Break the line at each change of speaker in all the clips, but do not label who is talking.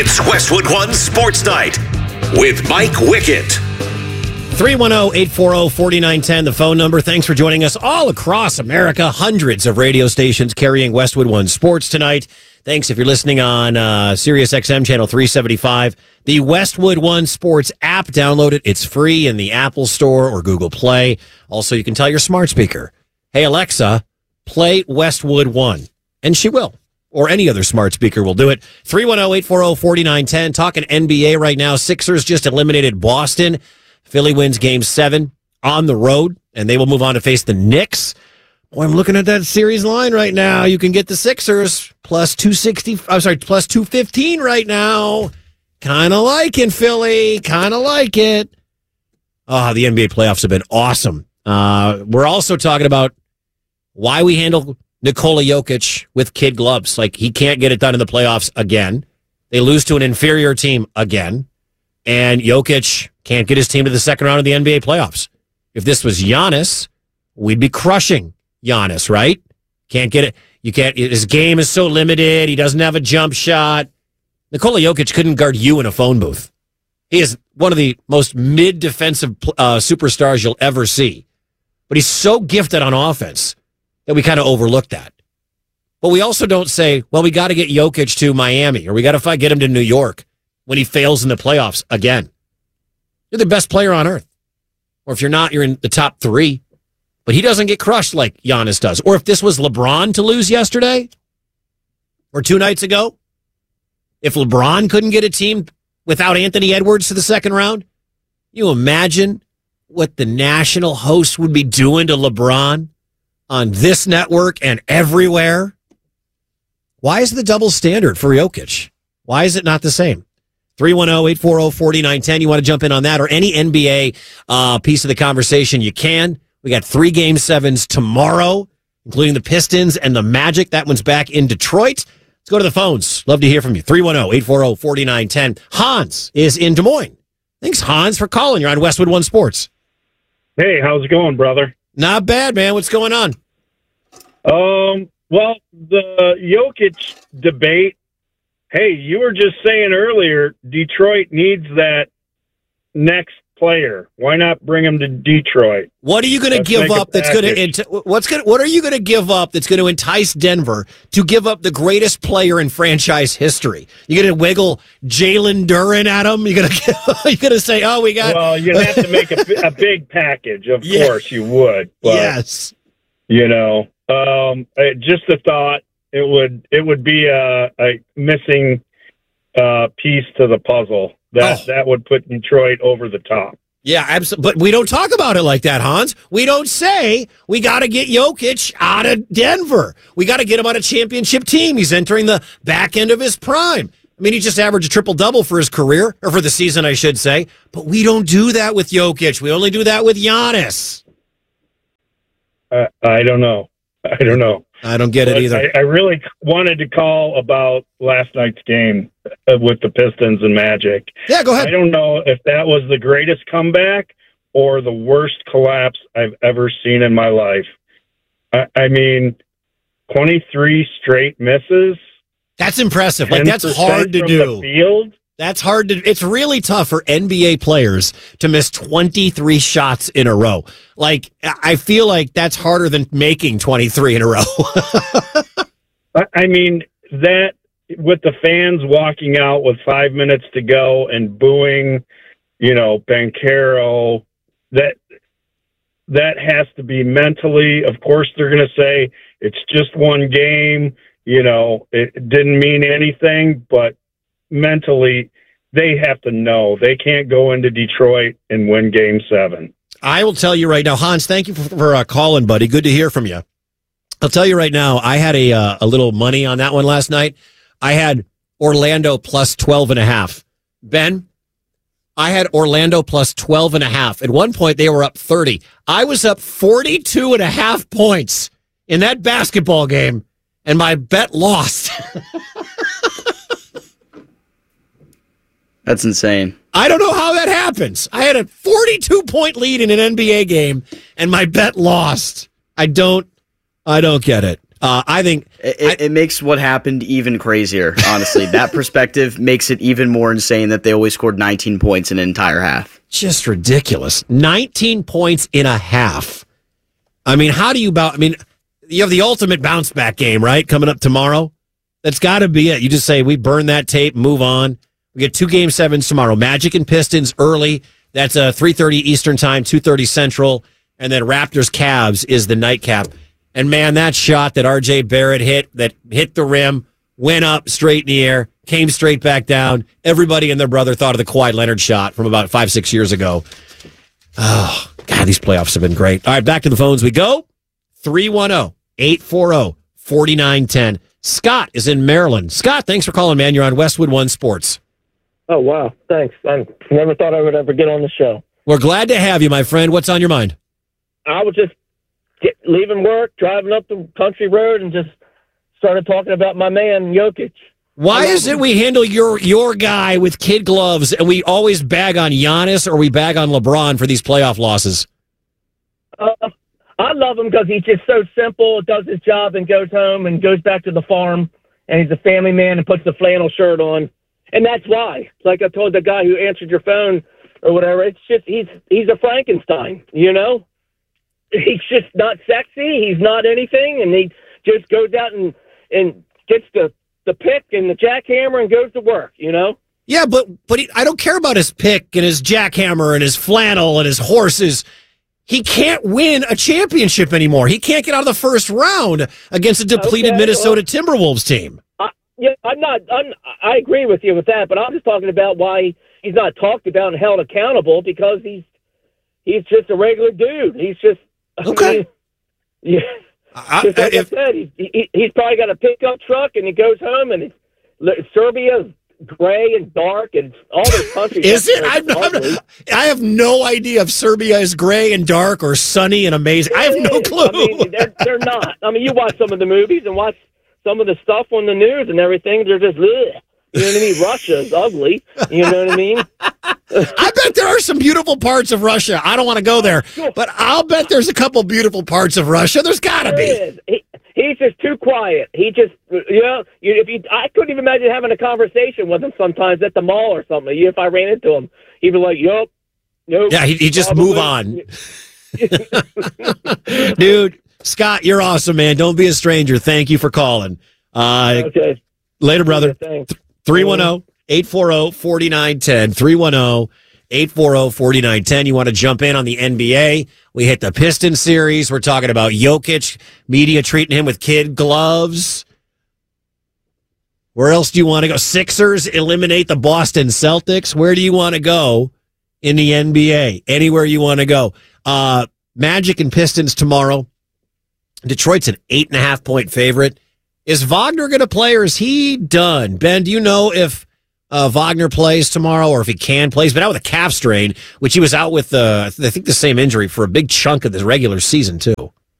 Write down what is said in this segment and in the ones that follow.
It's Westwood One Sports Night with Mike Wickett.
310-840-4910, the phone number. Thanks for joining us all across America. Hundreds of radio stations carrying Westwood One Sports tonight. Thanks if you're listening on Sirius XM Channel 375. The Westwood One Sports app, download it. It's free in the Apple Store or Google Play. Also, you can tell your smart speaker, hey, Alexa, play Westwood One. And she will. Or any other smart speaker will do it. 310-840-4910. Talking NBA right now. Sixers just eliminated Boston. Philly wins Game 7 on the road, and they will move on to face the Knicks. Boy, I'm looking at that series line right now. You can get the Sixers plus 215 right now. Kind of liking Philly. Kind of like it. Oh, the NBA playoffs have been awesome. We're also talking about why we handle Nikola Jokic with kid gloves. Like, he can't get it done in the playoffs again. They lose to an inferior team again. And Jokic can't get his team to the second round of the NBA playoffs. If this was Giannis, we'd be crushing Giannis, right? Can't get it. You can't. His game is so limited. He doesn't have a jump shot. Nikola Jokic couldn't guard you in a phone booth. He is one of the most mid-defensive superstars you'll ever see. But he's so gifted on offense that we kind of overlook that. But we also don't say, well, we got to get Jokic to Miami, or we got to get him to New York when he fails in the playoffs again. You're the best player on earth. Or if you're not, you're in the top 3. But he doesn't get crushed like Giannis does. Or if this was LeBron to lose yesterday or 2 nights ago, if LeBron couldn't get a team without Anthony Edwards to the second round, you imagine what the national host would be doing to LeBron on this network and everywhere? Why is the double standard for Jokic? Why is it not the same? 310-840-4910. You want to jump in on that or any NBA piece of the conversation, you can. We got 3 Game 7s tomorrow, including the Pistons and the Magic. That one's back in Detroit. Let's go to the phones. Love to hear from you. 310-840-4910. Hans is in Des Moines. Thanks, Hans, for calling. You're on Westwood One Sports.
Hey, how's it going, brother?
Not bad, man. What's going on?
Well, the Jokic debate, hey, you were just saying earlier, Detroit needs that next player. Why not bring him to Detroit?
What are you going to give up that's going to what are you going to give up that's going to entice Denver to give up the greatest player in franchise history? You going to wiggle Jalen Duren at him? You going to say, "Oh, we got."
Well, you'd have to make a big package. Of course, you would. But,
yes.
You know, just a thought. It would be a missing piece to the puzzle. That would put Detroit over the top.
Yeah, absolutely. But we don't talk about it like that, Hans. We don't say we got to get Jokic out of Denver. We got to get him on a championship team. He's entering the back end of his prime. I mean, he just averaged a triple-double for his career, or for the season, I should say. But we don't do that with Jokic. We only do that with Giannis.
I don't know.
I don't get it either.
I really wanted to call about last night's game with the Pistons and Magic.
Yeah, go ahead.
I don't know if that was the greatest comeback or the worst collapse I've ever seen in my life. I mean, 23 straight misses.
That's impressive. Like, that's hard to do.
The field.
That's hard to. It's really tough for NBA players to miss 23 shots in a row. Like, I feel like that's harder than making 23 in a row.
I mean, that with the fans walking out with 5 minutes to go and booing, Banchero, that has to be mentally. Of course, they're going to say it's just one game. It didn't mean anything, but mentally, they have to know they can't go into Detroit and win Game 7.
I will tell you right now, Hans, thank you for calling, buddy. Good to hear from you. I'll tell you right now, I had a little money on that one last night. I had Orlando plus 12.5. Ben, I had Orlando plus 12.5. At one point, they were up 30. I was up 42.5 points in that basketball game, and my bet lost.
That's insane.
I don't know how that happens. I had a 42-point lead in an NBA game, and my bet lost. I don't get it. I think
it makes what happened even crazier, honestly. That perspective makes it even more insane that they always scored 19 points in an entire half.
Just ridiculous. 19 points in a half. I mean, you have the ultimate bounce back game, right? Coming up tomorrow. That's got to be it. You just say, we burn that tape, move on. We get 2 Game 7s tomorrow. Magic and Pistons early. That's 3:30 Eastern time, 2:30 Central. And then Raptors Cavs is the nightcap. And man, that shot that RJ Barrett hit the rim, went up straight in the air, came straight back down. Everybody and their brother thought of the Kawhi Leonard shot from about 5-6 years ago. Oh, God, these playoffs have been great. All right, back to the phones we go. 310-840-4910. Scott is in Maryland. Scott, thanks for calling, man. You're on Westwood One Sports.
Oh, wow. Thanks. I never thought I would ever get on the show.
We're glad to have you, my friend. What's on your mind?
I was just leaving work, driving up the country road, and just started talking about my man, Jokic.
Why is it we handle your guy with kid gloves and we always bag on Giannis or we bag on LeBron for these playoff losses?
I love him because he's just so simple, does his job and goes home and goes back to the farm, and he's a family man and puts the flannel shirt on. And that's why, like I told the guy who answered your phone or whatever, it's just he's a Frankenstein, you know? He's just not sexy. He's not anything, and he just goes out and gets the pick and the jackhammer and goes to work, you know?
Yeah, but I don't care about his pick and his jackhammer and his flannel and his horses. He can't win a championship anymore. He can't get out of the first round against a depleted Minnesota Timberwolves team.
I agree with you with that, but I'm just talking about why he's not talked about and held accountable, because he's just a regular dude. He's just
okay.
I said, he's probably got a pickup truck and he goes home and Serbia's gray and dark and all this country.
Is it? I have no idea if Serbia is gray and dark or sunny and amazing. I have no clue.
I mean, they're not. I mean, you watch some of the movies and watch some of the stuff on the news and everything. They're just, ugh. You know what I mean? Russia's ugly. You know what I mean?
I bet there are some beautiful parts of Russia. I don't want to go there, but I'll bet there's a couple beautiful parts of Russia. There's got to be.
He's just too quiet. He just, I couldn't even imagine having a conversation with him sometimes at the mall or something. If I ran into him, he'd be like, yup, nope.
Yeah, he'd just move on. Dude, Scott, you're awesome, man. Don't be a stranger. Thank you for calling.
Okay.
Later, brother. 310-840-4910. 310-840-4910. You want to jump in on the NBA? We hit the Pistons series. We're talking about Jokic, media treating him with kid gloves. Where else do you want to go? Sixers eliminate the Boston Celtics. Where do you want to go in the NBA? Anywhere you want to go. Magic and Pistons tomorrow. Detroit's an 8.5-point favorite. Is Wagner going to play or is he done? Ben, do you know if Wagner plays tomorrow or if he can play? He's been out with a calf strain, which he was out with, I think, the same injury for a big chunk of the regular season, too.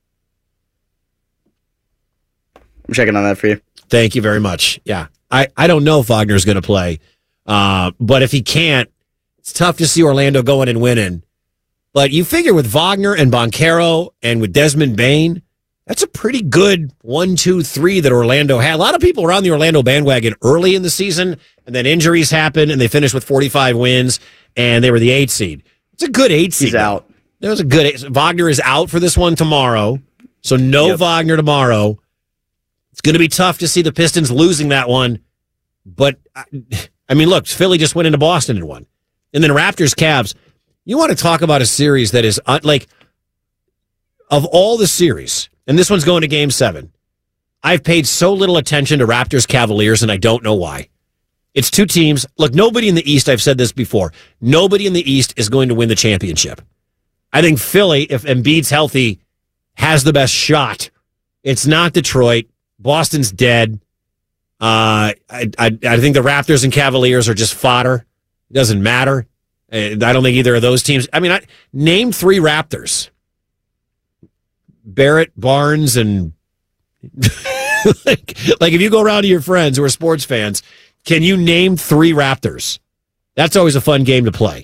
I'm checking on that for you.
Thank you very much. Yeah. I don't know if Wagner's going to play, but if he can't, it's tough to see Orlando going and winning. But you figure with Wagner and Banchero and with Desmond Bane, that's a pretty good 1, 2, 3 that Orlando had. A lot of people were on the Orlando bandwagon early in the season, and then injuries happened, and they finished with 45 wins, and they were the 8 seed. It's a good 8 seed.
He's out.
That was a good 8. Wagner is out for this one tomorrow, so no Wagner tomorrow. It's going to be tough to see the Pistons losing that one, but, I mean, look, Philly just went into Boston and won. And then Raptors, Cavs. You want to talk about a series that is, like, of all the series, and this one's going to Game 7, I've paid so little attention to Raptors Cavaliers, and I don't know why. It's two teams. Look, nobody in the East, I've said this before, nobody in the East is going to win the championship. I think Philly, if Embiid's healthy, has the best shot. It's not Detroit. Boston's dead. I think the Raptors and Cavaliers are just fodder. It doesn't matter. I don't think either of those teams. I mean, name 3 Raptors. Barrett, Barnes, and like if you go around to your friends who are sports fans, can you name 3 Raptors? That's always a fun game to play.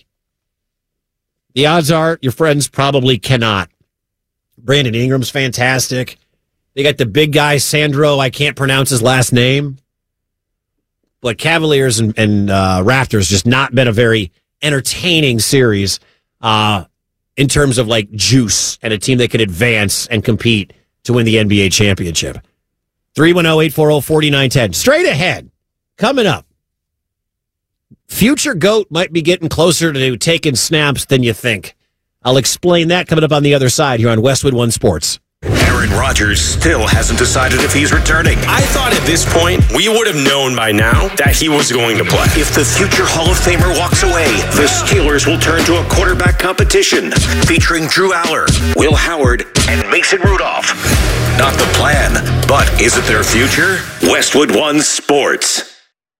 The odds are your friends probably cannot. Brandon Ingram's fantastic. They got the big guy, Sandro. I can't pronounce his last name. But Cavaliers and Raptors just not been a very entertaining series in terms of like juice and a team that could advance and compete to win the NBA championship. 310-840-4910. Straight ahead. Coming up. Future GOAT might be getting closer to taking snaps than you think. I'll explain that coming up on the other side here on Westwood One Sports.
Aaron Rodgers still hasn't decided if he's returning.
I thought at this point we would have known by now that he was going to play.
If the future Hall of Famer walks away, the Steelers will turn to a quarterback competition featuring Drew Aller, Will Howard, and Mason Rudolph. Not the plan, but is it their future? Westwood One Sports.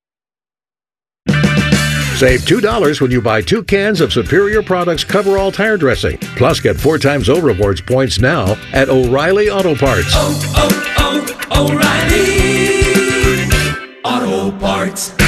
Save $2 when you buy 2 cans of Superior Products Coverall tire dressing. Plus, get 4 times O Rewards points now at O'Reilly Auto Parts.
O'Reilly Auto Parts.